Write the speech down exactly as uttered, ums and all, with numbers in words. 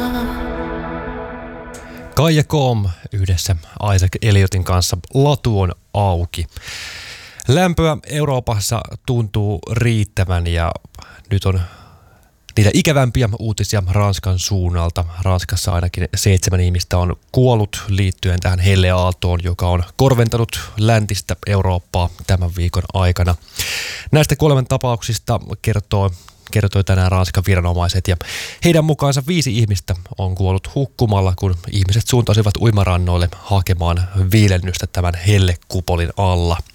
Kaija Koom yhdessä Isaac Elliotin kanssa Latu on auki. Lämpöä Euroopassa tuntuu riittävän ja nyt on niitä ikävämpiä uutisia Ranskan suunnalta. Ranskassa ainakin seitsemän ihmistä on kuollut liittyen tähän helleaaltoon, joka on korventanut läntistä Eurooppaa tämän viikon aikana. Näistä kuolemantapauksista kertoo kertoi tänään Ranskan viranomaiset ja heidän mukaansa viisi ihmistä on kuollut hukkumalla, kun ihmiset suuntasivat uimarannoille hakemaan viilennystä tämän hellekupolin alla.